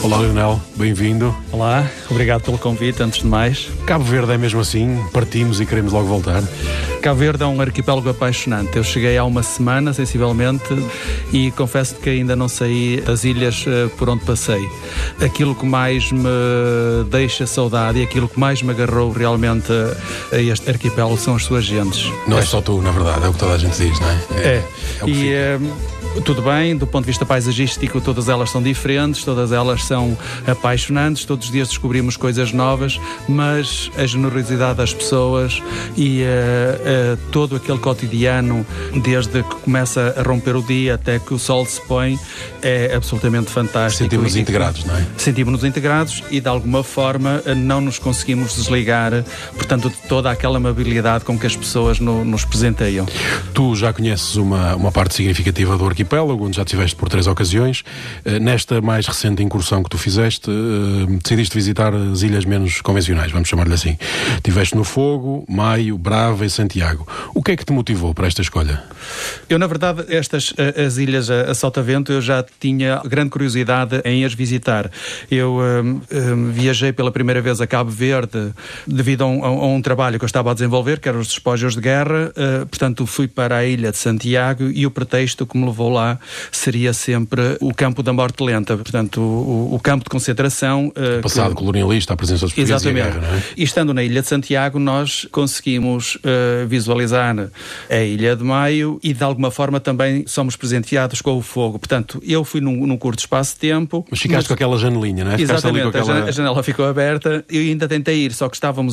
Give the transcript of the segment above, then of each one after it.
Olá, Leonel, bem-vindo. Olá, obrigado pelo convite, antes de mais. Cabo Verde é mesmo assim? Partimos e queremos logo voltar? Cabo Verde é um arquipélago apaixonante. Eu cheguei há uma semana, sensivelmente, e confesso que ainda não saí das ilhas por onde passei. Aquilo que mais me deixa saudade e aquilo que mais me agarrou realmente a este arquipélago são as suas gentes. Não é só tu, na verdade, é o que toda a gente diz, não é? É o que tudo bem, do ponto de vista paisagístico, todas elas são diferentes, todas elas são apaixonantes, todos os dias descobrimos coisas novas, mas a generosidade das pessoas e todo aquele cotidiano, desde que começa a romper o dia até que o sol se põe, é absolutamente fantástico. Sentimos-nos integrados, não é? Sentimos-nos integrados e, de alguma forma, não nos conseguimos desligar, portanto, de toda aquela amabilidade com que as pessoas nos presenteiam. Tu já conheces uma parte significativa do arquipélago, onde já estiveste por 3 ocasiões. Nesta mais recente incursão que tu fizeste, decidiste visitar as ilhas menos convencionais, vamos chamar-lhe assim. Estiveste no Fogo, Maio, Brava e Santiago. O que é que te motivou para esta escolha? Eu, na verdade, as ilhas a Sotavento, eu já tinha grande curiosidade em as visitar. Eu viajei pela primeira vez a Cabo Verde devido a um trabalho que eu estava a desenvolver, que eram os despojos de guerra. Portanto, fui para a ilha de Santiago e o pretexto que me levou lá seria sempre o campo da morte lenta. Portanto, o campo de concentração. Passado colonialista, a presença dos portugueses e a guerra, não é? E estando na ilha de Santiago, nós conseguimos visualizar a Ilha de Maio e, de alguma forma, também somos presenteados com o fogo. Portanto, eu fui num curto espaço de tempo. Mas ficaste com aquela janelinha, não é? Exatamente, a janela ficou aberta. Eu ainda tentei ir, só que estávamos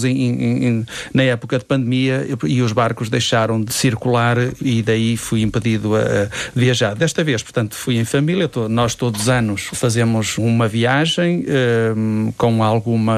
na época de pandemia e os barcos deixaram de circular e daí fui impedido a viajar. Desta vez, portanto, fui em família. Nós todos os anos fazemos uma viagem com alguma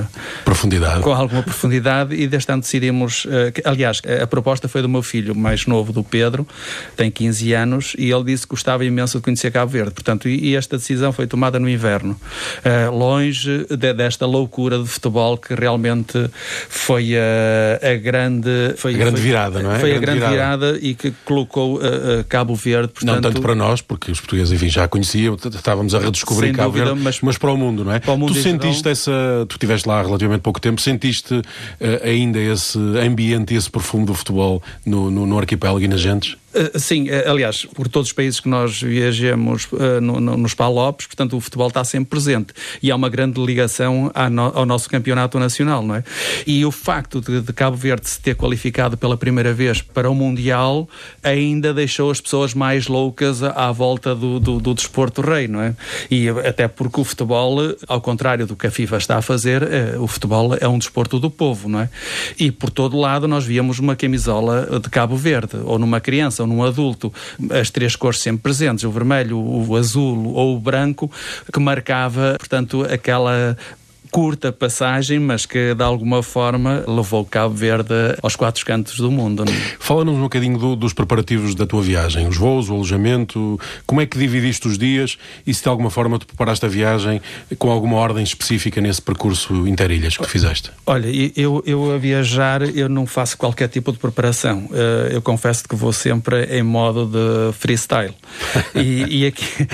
profundidade e deste ano decidimos, aliás, a proposta foi do meu filho mais novo, do Pedro, tem 15 anos, e ele disse que gostava imenso de conhecer Cabo Verde. Portanto, e esta decisão foi tomada no inverno, longe desta loucura de futebol que realmente foi a grande virada, não é? Foi a grande virada e que colocou Cabo Verde, portanto... Não tanto para nós, porque os portugueses, enfim, já conheciam, estávamos a redescobrir Cabo Verde, mas para o mundo, não é? Tu sentiste tu estiveste lá há relativamente pouco tempo, sentiste ainda esse ambiente, esse perfume do futebol no arquipélago e nas gentes? Sim, aliás, por todos os países que nós viajamos nos Palopes, portanto o futebol está sempre presente e há uma grande ligação ao nosso campeonato nacional, não é? E o facto de Cabo Verde se ter qualificado pela primeira vez para o Mundial ainda deixou as pessoas mais loucas à volta do desporto rei, não é? E até porque o futebol, ao contrário do que a FIFA está a fazer, o futebol é um desporto do povo, não é? E por todo lado nós víamos uma camisola de Cabo Verde, ou numa criança, ou num adulto, as 3 cores sempre presentes, o vermelho, o azul ou o branco, que marcava, portanto, aquela curta passagem, mas que de alguma forma levou Cabo Verde aos 4 cantos do mundo. Fala-nos um bocadinho dos preparativos da tua viagem, os voos, o alojamento, como é que dividiste os dias e se de alguma forma tu preparaste a viagem com alguma ordem específica nesse percurso interilhas que tu fizeste? Olha, eu a viajar, eu não faço qualquer tipo de preparação. Eu confesso que vou sempre em modo de freestyle. E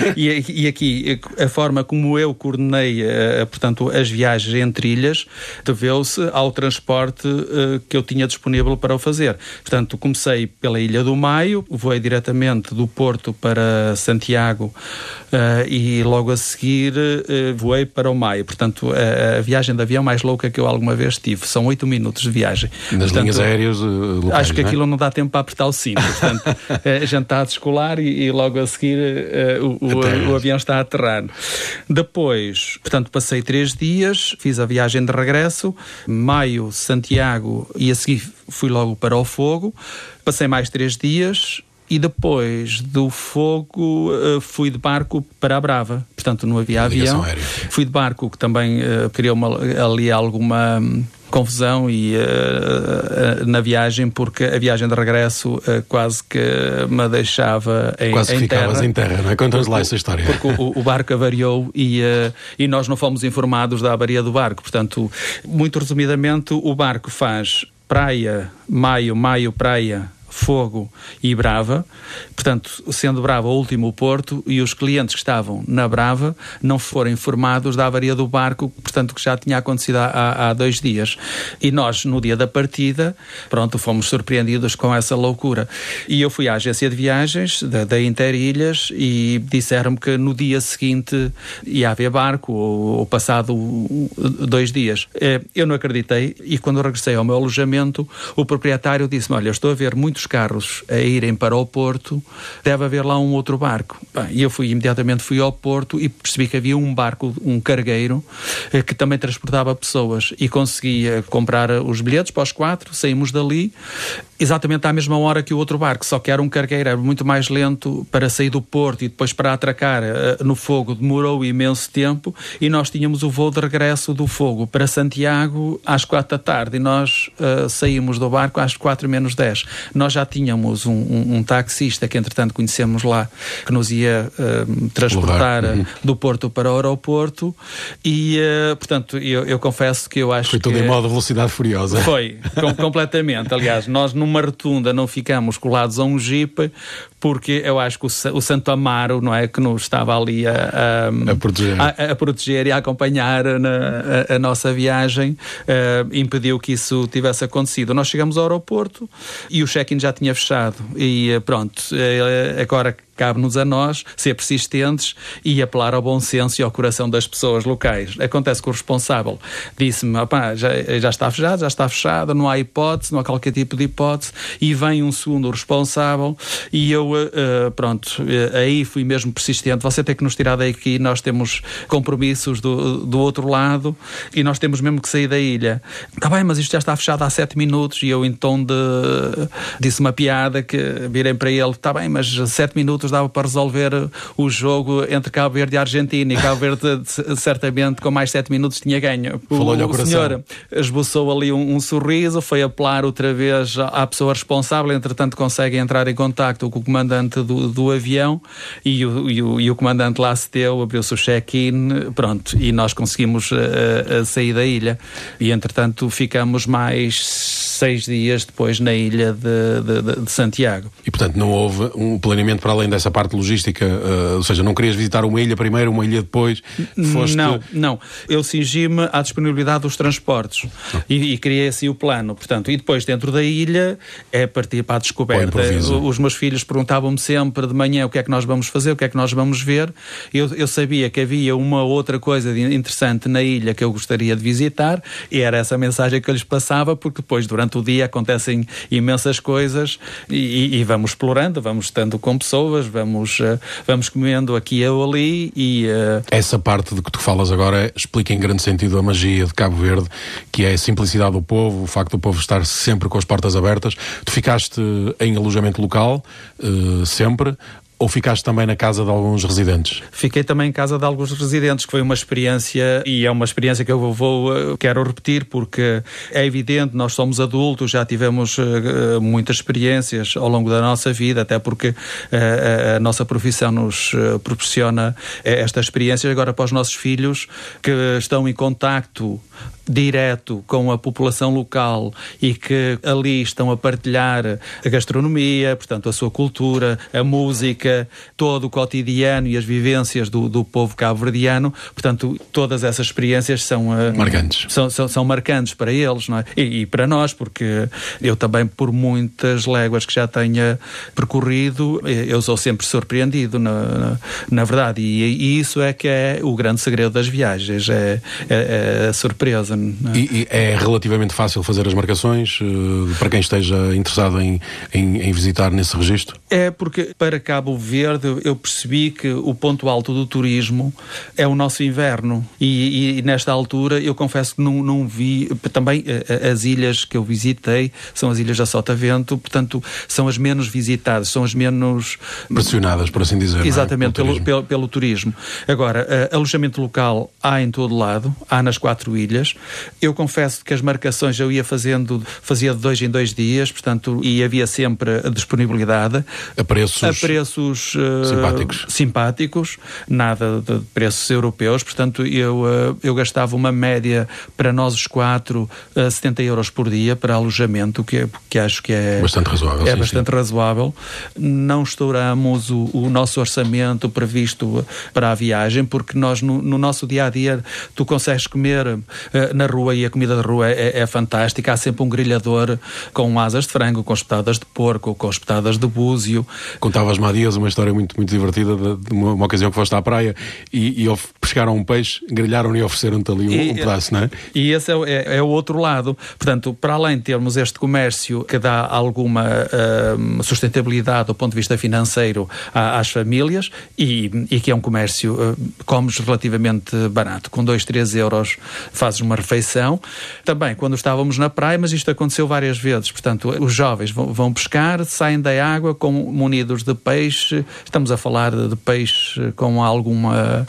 aqui a forma como eu coordenei, portanto, as viagens entre ilhas deveu-se ao transporte que eu tinha disponível para o fazer. Portanto, comecei pela Ilha do Maio, voei diretamente do Porto para Santiago e logo a seguir voei para o Maio. Portanto, a viagem de avião mais louca que eu alguma vez tive. São 8 minutos de viagem. Nas linhas aéreas locais, acho que aquilo não dá tempo para apertar o cinto. Portanto, jantar escolar e logo a seguir o avião está a aterrar. Depois, portanto, passei 3 dias, fiz a viagem de regresso, Maio, Santiago, e a seguir fui logo para o Fogo. Passei mais 3 dias e depois do Fogo fui de barco para a Brava. Portanto, não havia avião. Fui de barco, que também criou ali alguma confusão e na viagem, porque a viagem de regresso quase que me deixava em terra. Quase que ficavas em terra, não é? Conta-nos lá essa história. Porque o barco avariou e nós não fomos informados da avaria do barco. Portanto, muito resumidamente, o barco faz praia, maio, praia, Fogo e Brava, portanto, sendo Brava o último porto, e os clientes que estavam na Brava não foram informados da avaria do barco, portanto, que já tinha acontecido há 2 dias. E nós, no dia da partida, pronto, fomos surpreendidos com essa loucura. E eu fui à agência de viagens da Interilhas e disseram-me que no dia seguinte ia haver barco, ou passado 2 dias. Eu não acreditei, e quando eu regressei ao meu alojamento, o proprietário disse-me: olha, eu estou a ver muitos carros a irem para o porto, deve haver lá um outro barco. E eu imediatamente fui ao porto e percebi que havia um barco, um cargueiro, que também transportava pessoas, e conseguia comprar os bilhetes para os 4, saímos dali exatamente à mesma hora que o outro barco, só que era um cargueiro, era muito mais lento para sair do porto, e depois para atracar no Fogo demorou imenso tempo, e nós tínhamos o voo de regresso do Fogo para Santiago às 4 da tarde, e nós saímos do barco às 4:10. Nós já tínhamos um taxista que entretanto conhecemos lá, que nos ia transportar do porto para o aeroporto, e portanto eu confesso que eu acho que... Foi tudo em modo velocidade furiosa. Foi, completamente. Aliás, nós numa rotunda não ficamos colados a um jipe, porque eu acho que o Santo Amaro, não é, que nos estava ali a proteger e a acompanhar a nossa viagem, impediu que isso tivesse acontecido. Nós chegamos ao aeroporto e o check-in já tinha fechado, e pronto, agora cabe-nos a nós ser persistentes e apelar ao bom senso e ao coração das pessoas locais. Acontece que o responsável disse-me: já está fechado, não há hipótese, não há qualquer tipo de hipótese, e vem um segundo responsável, e eu, aí fui mesmo persistente: você tem que nos tirar daqui, nós temos compromissos do outro lado, e nós temos mesmo que sair da ilha. Está bem, mas isto já está fechado há 7 minutos, e eu em tom disse uma piada, que virei para ele: está bem, mas 7 minutos dava para resolver o jogo entre Cabo Verde e Argentina, e Cabo Verde certamente com mais 7 minutos tinha ganho. O senhor esboçou ali um sorriso, foi apelar outra vez à pessoa responsável, entretanto consegue entrar em contacto com o comandante do avião, e o comandante lá cedeu, abriu-se o check-in, pronto, e nós conseguimos sair da ilha, e entretanto ficamos mais 6 dias depois na ilha de Santiago. E portanto não houve um planeamento para além dessa parte logística, ou seja, não querias visitar uma ilha primeiro, uma ilha depois? Não. Eu cingi-me à disponibilidade dos transportes e criei assim o plano, portanto, e depois dentro da ilha é partir para a descoberta. Os meus filhos perguntavam-me sempre de manhã o que é que nós vamos fazer, o que é que nós vamos ver. Eu sabia que havia uma outra coisa interessante na ilha que eu gostaria de visitar, e era essa mensagem que eu lhes passava, porque depois durante o dia acontecem imensas coisas, e vamos explorando, vamos estando com pessoas, vamos comendo aqui ou ali, e... Essa parte de que tu falas agora explica em grande sentido a magia de Cabo Verde, que é a simplicidade do povo, o facto do povo estar sempre com as portas abertas. Tu ficaste em alojamento local, sempre, ou ficaste também na casa de alguns residentes? Fiquei também em casa de alguns residentes, que foi uma experiência, e é uma experiência que eu quero repetir, porque é evidente, nós somos adultos, já tivemos muitas experiências ao longo da nossa vida, até porque a nossa profissão nos proporciona estas experiências. Agora, para os nossos filhos que estão em contacto direto com a população local e que ali estão a partilhar a gastronomia, portanto a sua cultura, a música, todo o cotidiano e as vivências do povo cabo-verdiano, portanto todas essas experiências são marcantes. São marcantes para eles, não é? E para nós, porque eu também, por muitas léguas que já tenha percorrido, eu sou sempre surpreendido, na verdade, e isso é que é o grande segredo das viagens, é a surpresa. E é relativamente fácil fazer as marcações para quem esteja interessado em visitar nesse registro? É, porque para Cabo Verde eu percebi que o ponto alto do turismo é o nosso inverno, e nesta altura eu confesso que não vi. Também as ilhas que eu visitei são as ilhas da Sotavento, portanto são as menos visitadas, são as menos pressionadas, por assim dizer. Exatamente, pelo turismo. Agora, alojamento local há em todo lado, há nas 4 ilhas, Eu confesso que as marcações eu ia fazia de 2 em 2 dias, portanto, e havia sempre a disponibilidade. A preços simpáticos, nada de preços europeus, portanto, eu gastava uma média para nós os 4 70 euros por dia para alojamento, que acho que é bastante razoável. É bastante razoável. Não estouramos o nosso orçamento previsto para a viagem, porque nós no nosso dia-a-dia tu consegues comer na rua e a comida da rua é fantástica. Há sempre um grelhador com asas de frango, com espetadas de porco, com espetadas de búzio. Contavas-me há dias uma história muito, muito divertida de uma ocasião que foste à praia e pescaram um peixe, grelharam e ofereceram-te ali um pedaço, não é? E esse é o outro lado. Portanto, para além de termos este comércio que dá alguma sustentabilidade do ponto de vista financeiro às famílias e que é um comércio, comes relativamente barato. Com 2, 3 euros fazes uma refeição. Também, quando estávamos na praia, mas isto aconteceu várias vezes, portanto, os jovens vão pescar, saem da água munidos de peixe. Estamos a falar de peixe com alguma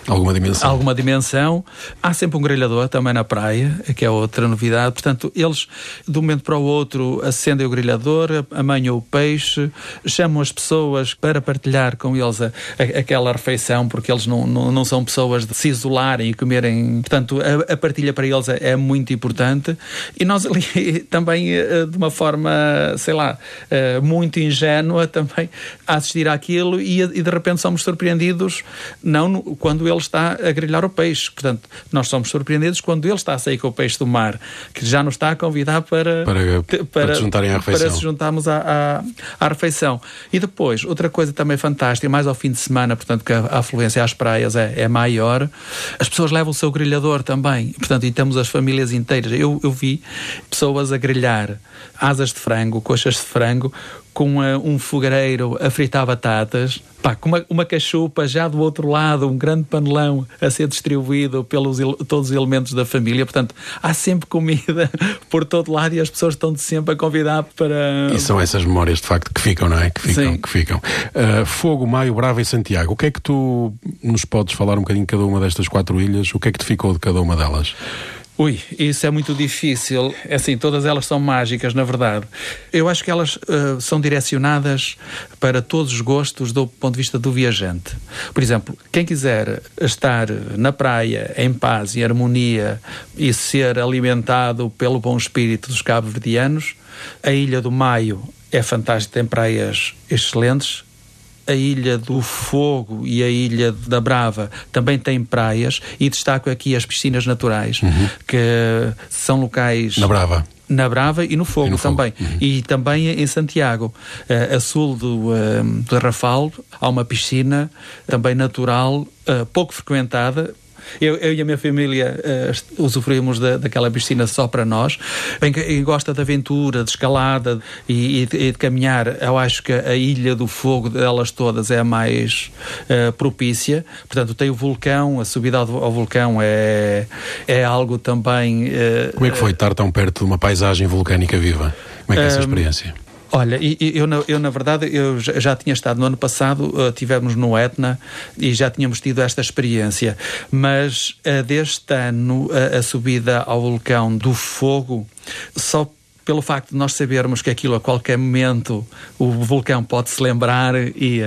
dimensão. Há sempre um grelhador também na praia, que é outra novidade. Portanto, eles, de um momento para o outro, acendem o grelhador, amanham o peixe, chamam as pessoas para partilhar com eles aquela refeição, porque eles não são pessoas de se isolarem e comerem. Portanto, a partilha para eles é muito importante. E nós ali também, de uma forma, sei lá, muito ingênua, também a assistir àquilo e de repente somos surpreendidos, não quando ele está a grelhar o peixe. Portanto, nós somos surpreendidos quando ele está a sair com o peixe do mar, que já nos está a convidar para se juntarem à refeição. Para se juntarmos à refeição. E depois, outra coisa também fantástica, mais ao fim de semana, portanto, que a afluência às praias é maior, as pessoas levam o seu grelhador também, portanto, e temos as famílias inteiras. Eu vi pessoas a grelhar asas de frango, coxas de frango, com um fogareiro a fritar batatas, com uma cachupa já do outro lado, um grande panelão a ser distribuído pelos todos os elementos da família. Portanto, há sempre comida por todo lado e as pessoas estão sempre a convidar para... E são essas memórias, de facto, que ficam, não é? Que ficam. Fogo, Maio, Brava e Santiago. O que é que tu nos podes falar um bocadinho de cada uma destas 4 ilhas? O que é que te ficou de cada uma delas? Isso é muito difícil. Assim, todas elas são mágicas, na verdade. Eu acho que elas são direcionadas para todos os gostos do ponto de vista do viajante. Por exemplo, quem quiser estar na praia, em paz e harmonia e ser alimentado pelo bom espírito dos cabo-verdianos, a Ilha do Maio é fantástica, tem praias excelentes. A Ilha do Fogo e a Ilha da Brava também têm praias e destaco aqui as piscinas naturais, que são locais... Na Brava e no Fogo também. E também em Santiago, a sul do Rafal, há uma piscina também natural, pouco frequentada. Eu e a minha família usufruímos daquela piscina só para nós. Quem gosta de aventura, de escalada e de caminhar, eu acho que a Ilha do Fogo delas todas é a mais propícia. Portanto, tem o vulcão, a subida ao vulcão é algo também... Como é que foi estar tão perto de uma paisagem vulcânica viva? Como é que é essa experiência? Olha, eu na verdade, eu já tinha estado no ano passado, estivemos no Etna e já tínhamos tido esta experiência, mas deste ano a subida ao vulcão do Fogo, só pelo facto de nós sabermos que aquilo a qualquer momento o vulcão pode se lembrar e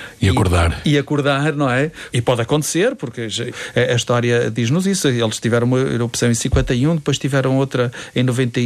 acordar, não é? E pode acontecer, porque a história diz-nos isso. Eles tiveram uma erupção em 51, depois tiveram outra em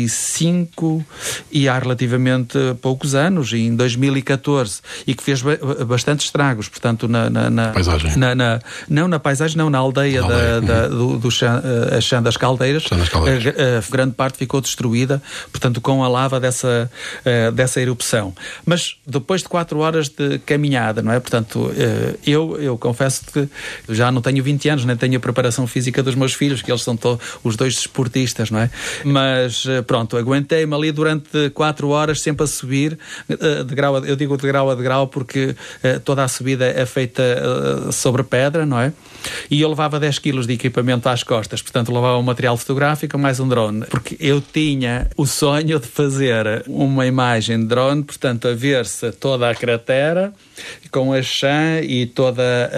95 e há relativamente poucos anos, em 2014, e que fez bastante estragos, portanto, na paisagem. Na paisagem, não, na aldeia do Chã das Caldeiras. A grande parte ficou destruída, portanto, com a lava dessa erupção. Mas depois de 4 horas de caminhada, não é? Portanto, eu confesso que já não tenho 20 anos, nem tenho a preparação física dos meus filhos, que eles são os dois desportistas, não é? Mas pronto, aguentei-me ali durante 4 horas sempre a subir, eu digo de grau a degrau porque toda a subida é feita sobre pedra, não é? E eu levava 10 quilos de equipamento às costas, portanto levava um material fotográfico mais um drone, porque eu tinha o sonho de fazer uma imagem de drone, portanto a ver-se toda a cratera com a chã e toda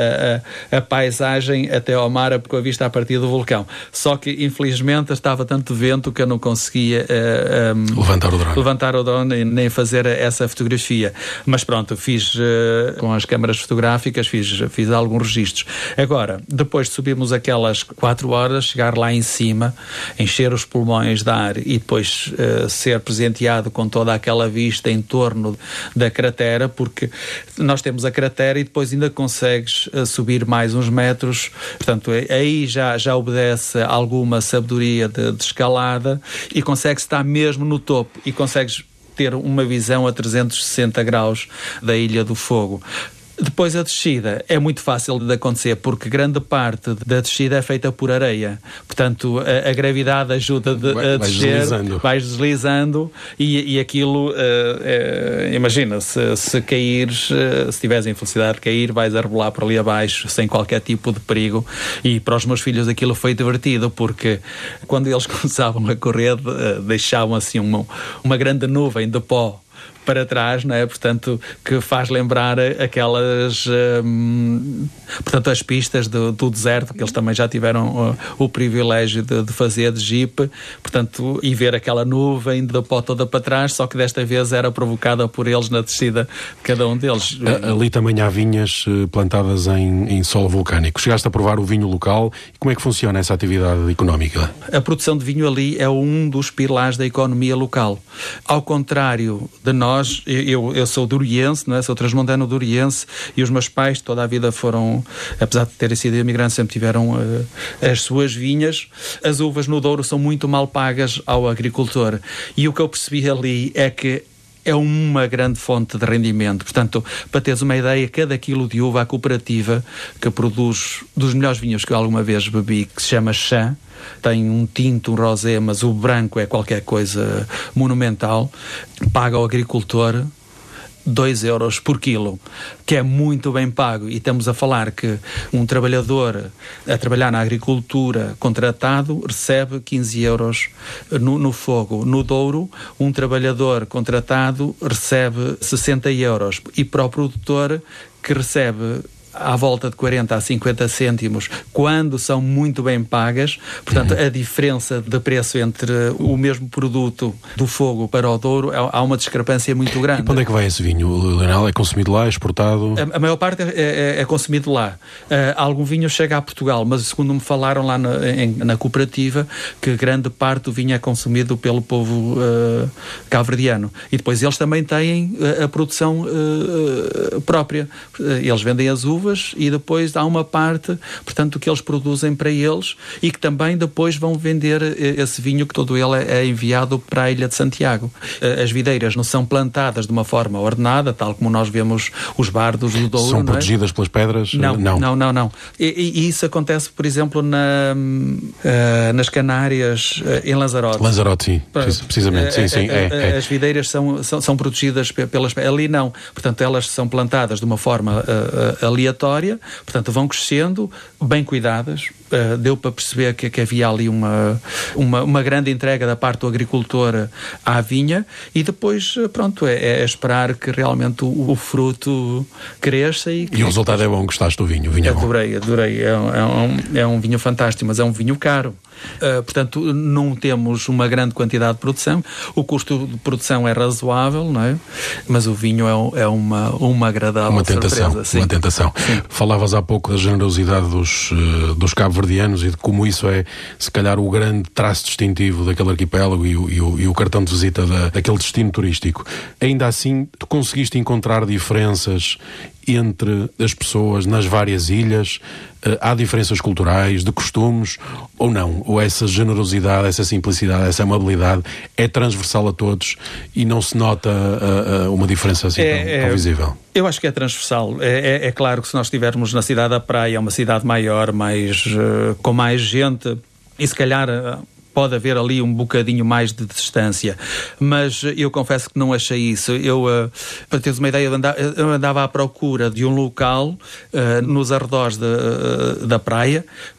a paisagem até ao mar, com a vista a partir do vulcão. Só que, infelizmente, estava tanto vento que eu não conseguia levantar o drone e nem fazer essa fotografia. Mas pronto, fiz com as câmaras fotográficas, fiz alguns registros. Agora, depois de subirmos aquelas 4 horas, chegar lá em cima, encher os pulmões de ar e depois ser presenteado com toda aquela vista em torno da cratera, porque nós temos a cratera e depois ainda consegues subir mais uns metros, portanto aí já obedece alguma sabedoria de escalada e consegues estar mesmo no topo e consegues ter uma visão a 360 graus da Ilha do Fogo. Depois a descida é muito fácil de acontecer porque grande parte da descida é feita por areia. Portanto, a gravidade ajuda a descer, vais deslizando e aquilo, imagina, se caíres, se tiveres a infelicidade de cair, vais a rebolar por ali abaixo sem qualquer tipo de perigo. E para os meus filhos aquilo foi divertido porque quando eles começavam a correr deixavam assim uma grande nuvem de pó para trás, não é? Portanto, que faz lembrar aquelas portanto, as pistas do deserto, que eles também já tiveram o privilégio de fazer de jeep, portanto, e ver aquela nuvem de pó toda para trás, só que desta vez era provocada por eles na descida, cada um deles. Ali também há vinhas plantadas em solo vulcânico. Chegaste a provar o vinho local. Como é que funciona essa atividade económica? A produção de vinho ali é um dos pilares da economia local. Ao contrário de nós, eu sou duriense, não é? Sou transmontano duriense e os meus pais toda a vida foram, apesar de terem sido imigrantes, sempre tiveram as suas vinhas. As uvas no Douro são muito mal pagas ao agricultor e o que eu percebi ali é que é uma grande fonte de rendimento. Portanto, para teres uma ideia, cada quilo de uva, a cooperativa que produz dos melhores vinhos que eu alguma vez bebi, que se chama Chã, tem um tinto, um rosé, mas o branco é qualquer coisa monumental, paga ao agricultor 2 euros por quilo, que é muito bem pago. E estamos a falar que um trabalhador a trabalhar na agricultura contratado recebe 15 euros no Fogo. No Douro, um trabalhador contratado recebe 60 euros. E para o produtor, que recebe à volta de 40 a 50 cêntimos, quando são muito bem pagas. Portanto, a diferença de preço entre o mesmo produto do Fogo para o Douro, há uma discrepância muito grande. E para onde é que vai esse vinho, Leonel? É consumido lá, é exportado? A maior parte é consumido lá. Algum vinho chega a Portugal, mas segundo me falaram lá na cooperativa, que grande parte do vinho é consumido pelo povo cabo-verdiano. E depois eles também têm a produção própria. Eles vendem as uvas e depois há uma parte, portanto, que eles produzem para eles e que também depois vão vender esse vinho, que todo ele é enviado para a Ilha de Santiago. As videiras não são plantadas de uma forma ordenada, tal como nós vemos os bardos do Douro. São protegidas pelas pedras? Não. E isso acontece, por exemplo, nas Canárias, em Lanzarote. Lanzarote, sim, precisamente. Sim, As videiras são protegidas pelas pedras. Ali não. Portanto, elas são plantadas de uma forma aleatória, portanto vão crescendo, bem cuidadas. Deu para perceber que havia ali uma grande entrega da parte do agricultor à vinha e depois, pronto, é esperar que realmente o fruto cresça. E o resultado é bom. Gostaste do vinho? O vinho é bom. Adorei. É um vinho fantástico, mas é um vinho caro. Portanto, não temos uma grande quantidade de produção. O custo de produção é razoável, não é? Mas o vinho é uma agradável surpresa. Uma tentação. Sim. Falavas há pouco da generosidade dos cabo-verdianos e de como isso é, se calhar, o grande traço distintivo daquele arquipélago e o cartão de visita daquele destino turístico. Ainda assim, tu conseguiste encontrar diferenças entre as pessoas nas várias ilhas? Há diferenças culturais, de costumes, ou não? Ou essa generosidade, essa simplicidade, essa amabilidade é transversal a todos e não se nota uma diferença assim tão visível? Eu acho que é transversal. É claro que se nós estivermos na cidade da praia, é uma cidade maior, com mais gente, e se calhar pode haver ali um bocadinho mais de distância, mas eu confesso que não achei isso. Para teres uma ideia, eu andava à procura de um local nos arredores da praia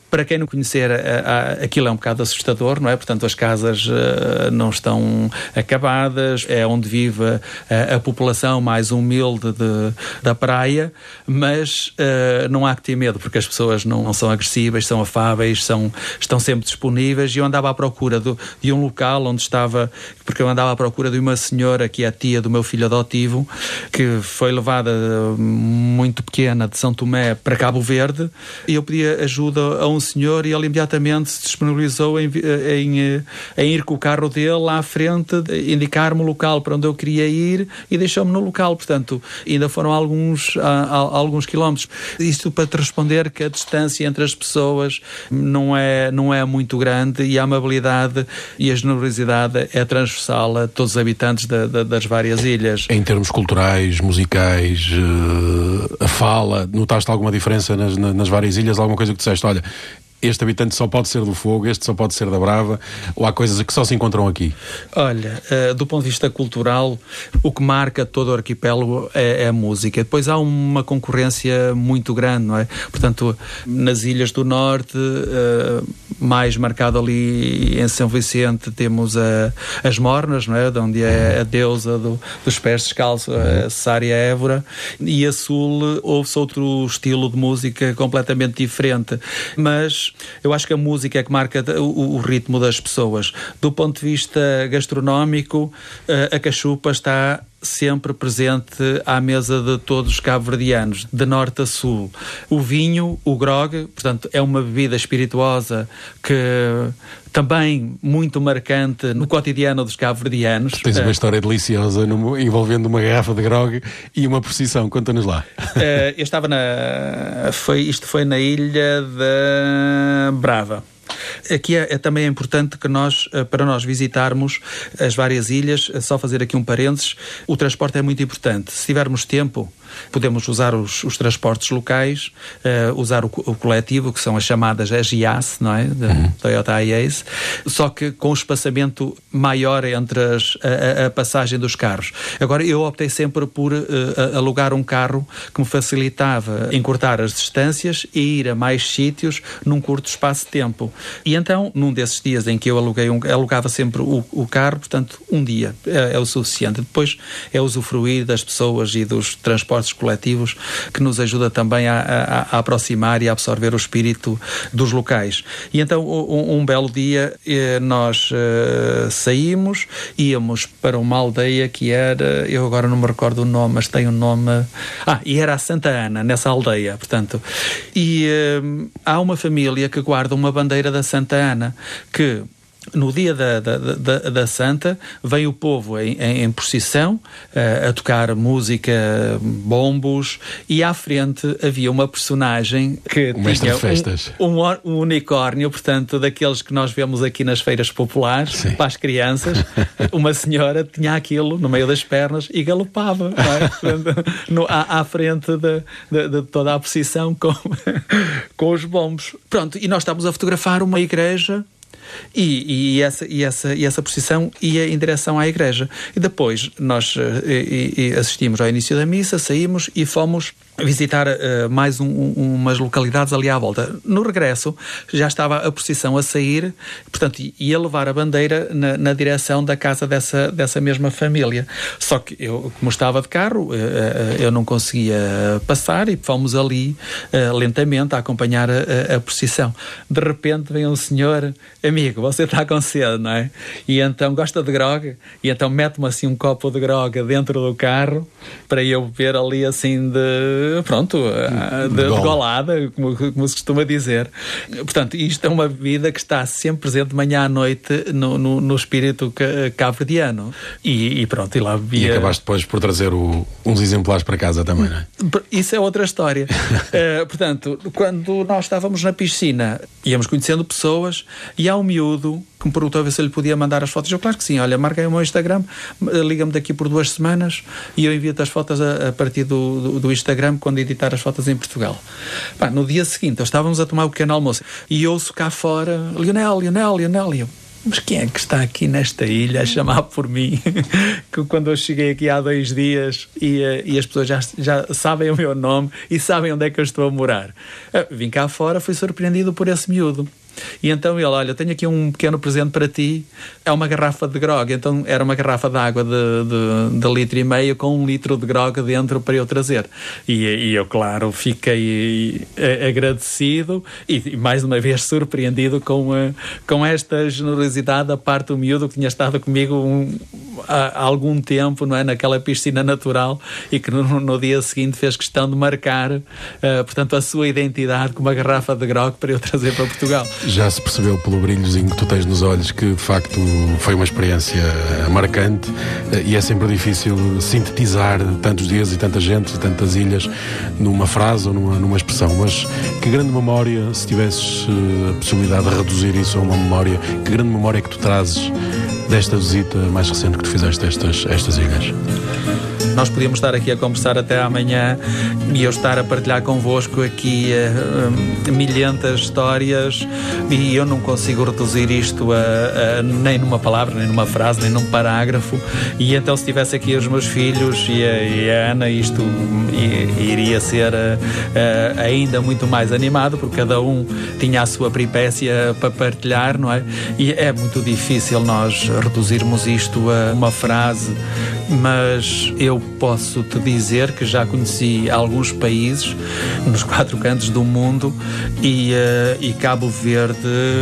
Para quem não conhecer, aquilo é um bocado assustador, não é? Portanto, as casas não estão acabadas, é onde vive a população mais humilde da praia, mas não há que ter medo, porque as pessoas não são agressivas, são afáveis, estão sempre disponíveis. E eu andava à procura de um local onde estava, porque eu andava à procura de uma senhora que é a tia do meu filho adotivo, que foi levada muito pequena de São Tomé para Cabo Verde, e eu pedi ajuda a um senhor e ele imediatamente se disponibilizou em ir com o carro dele à frente, indicar-me o local para onde eu queria ir e deixou-me no local. Portanto, ainda foram alguns quilómetros. Isto para te responder que a distância entre as pessoas não é muito grande, e a amabilidade e a generosidade é transversal a todos os habitantes das várias ilhas. Em termos culturais, musicais, a fala, notaste alguma diferença nas várias ilhas? Alguma coisa que disseste, olha, este habitante só pode ser do Fogo, este só pode ser da Brava, ou há coisas que só se encontram aqui? Olha, do ponto de vista cultural, o que marca todo o arquipélago é a música. Depois há uma concorrência muito grande, não é? Portanto, nas Ilhas do Norte, mais marcado ali em São Vicente, temos as Mornas, não é? De onde é a deusa dos pés descalços, a Cessária Évora, e a Sul ouve-se outro estilo de música completamente diferente. Mas eu acho que a música é que marca o ritmo das pessoas. Do ponto de vista gastronómico, a cachupa está sempre presente à mesa de todos os cabo-verdianos, de norte a sul. O vinho, o grog, portanto, é uma bebida espirituosa que também muito marcante no cotidiano dos cabo-verdianos. Tens uma história deliciosa envolvendo uma garrafa de grog e uma procissão. Conta-nos lá. Eu estava isto foi na ilha da Brava. Aqui também é importante que para nós visitarmos as várias ilhas, só fazer aqui um parênteses, o transporte é muito importante. Se tivermos tempo, podemos usar os transportes locais, usar o coletivo, que são as chamadas AGIAS, não é? Toyota Hiace, só que com um espaçamento maior entre a passagem dos carros. Agora, eu optei sempre por alugar um carro que me facilitava encurtar as distâncias e ir a mais sítios num curto espaço de tempo. E então, num desses dias em que eu alugava sempre o carro, portanto, um dia é o suficiente. Depois é usufruir das pessoas e dos transportes coletivos, que nos ajuda também a aproximar e a absorver o espírito dos locais. E então, um belo dia, nós saímos, íamos para uma aldeia que era, eu agora não me recordo o nome, mas tem um nome... e era a Santa Ana, nessa aldeia, portanto. E há uma família que guarda uma bandeira da Santa Ana, que no dia da Santa vem o povo em procissão a tocar música, bombos, e à frente havia uma personagem que tinha um unicórnio, portanto, daqueles que nós vemos aqui nas feiras populares. Sim. Para as crianças. Uma senhora tinha aquilo no meio das pernas e galopava, não é? À frente de toda a procissão com os bombos. Pronto, e nós estávamos a fotografar uma igreja. E essa procissão ia em direção à igreja. E depois nós assistimos ao início da missa, saímos e fomos visitar mais umas localidades ali à volta. No regresso já estava a procissão a sair, portanto ia levar a bandeira na direção da casa dessa mesma família. Só que eu, como estava de carro, eu não conseguia passar, e fomos ali lentamente a acompanhar a procissão. De repente vem um senhor: amigo, você está com sede, não é? E então gosta de grog, e então mete-me assim um copo de grog dentro do carro para eu beber ali assim de golada, como se costuma dizer. Portanto, isto é uma bebida que está sempre presente de manhã à noite no espírito cabo-verdiano. E pronto, e lá bebia. E acabaste depois por trazer uns exemplares para casa também, não é? Isso é outra história. Portanto, quando nós estávamos na piscina, íamos conhecendo pessoas, e há um miúdo que me perguntou a ver se eu lhe podia mandar as fotos. Eu, claro que sim, olha, marquei o meu Instagram, liga-me daqui por 2 semanas e eu envio-te as fotos a partir do Instagram, quando editar as fotos em Portugal. No dia seguinte, estávamos a tomar o pequeno almoço e ouço cá fora: Lionel, e eu: mas quem é que está aqui nesta ilha a chamar por mim? Que quando eu cheguei aqui há 2 dias e as pessoas já sabem o meu nome e sabem onde é que eu estou a morar. Vim cá fora, fui surpreendido por esse miúdo. E então ele, olha, tenho aqui um pequeno presente para ti, é uma garrafa de grog. Então era uma garrafa de água de 1,5 litro com 1 litro de grog dentro para eu trazer. E eu, claro, fiquei agradecido e mais uma vez surpreendido com esta generosidade da parte do miúdo que tinha estado comigo há algum tempo, não é, naquela piscina natural, e que no dia seguinte fez questão de marcar portanto a sua identidade com uma garrafa de grog para eu trazer para Portugal. Já se percebeu pelo brilhozinho que tu tens nos olhos que de facto foi uma experiência marcante, e é sempre difícil sintetizar tantos dias e tanta gente e tantas ilhas numa frase ou numa expressão, mas que grande memória, se tivesses a possibilidade de reduzir isso a uma memória, que grande memória que tu trazes desta visita mais recente que tu fizeste a estas ilhas? Nós podíamos estar aqui a conversar até amanhã e eu estar a partilhar convosco aqui milhentas histórias, e eu não consigo reduzir isto nem numa palavra, nem numa frase, nem num parágrafo. E então, se tivesse aqui os meus filhos e a Ana, isto iria ser ainda muito mais animado, porque cada um tinha a sua peripécia para partilhar, não é? E é muito difícil nós reduzirmos isto a uma frase, mas eu posso te dizer que já conheci alguns países nos 4 cantos do mundo, e Cabo Verde,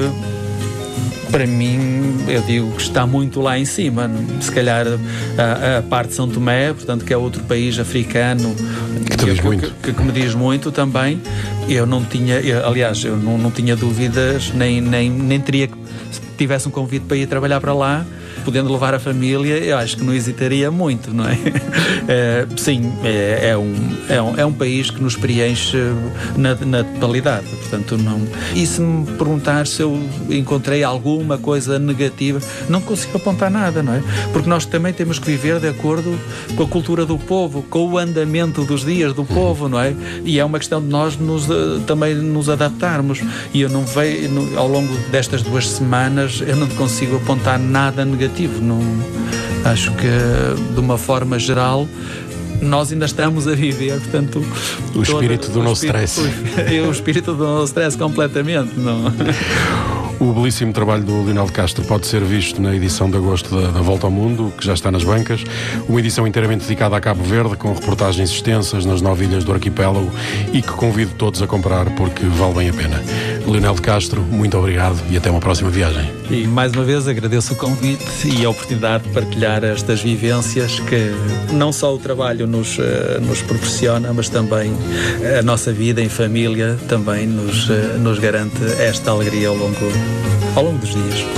para mim, eu digo que está muito lá em cima. Se calhar a parte de São Tomé, portanto, que é outro país africano que me diz muito também. Eu não tinha, aliás, eu não tinha dúvidas, nem teria, se tivesse um convite para ir trabalhar para lá, podendo levar a família, eu acho que não hesitaria muito, não é? Sim, é um país que nos preenche na totalidade, portanto não. E se me perguntar se eu encontrei alguma coisa negativa, não consigo apontar nada, não é? Porque nós também temos que viver de acordo com a cultura do povo, com o andamento dos dias do povo, não é? E é uma questão de nós também nos adaptarmos. E eu não vejo, ao longo destas 2 semanas, eu não consigo apontar nada negativo. Não, acho que de uma forma geral nós ainda estamos a viver, portanto, o espírito do nosso stress. O espírito do nosso stress completamente, não. O belíssimo trabalho do Lionel de Castro pode ser visto na edição de agosto da Volta ao Mundo, que já está nas bancas. Uma edição inteiramente dedicada a Cabo Verde, com reportagens extensas nas 9 ilhas do arquipélago, e que convido todos a comprar porque vale bem a pena. Lionel de Castro, muito obrigado e até uma próxima viagem. E mais uma vez agradeço o convite e a oportunidade de partilhar estas vivências que não só o trabalho nos proporciona, mas também a nossa vida em família também nos garante esta alegria ao longo dos dias.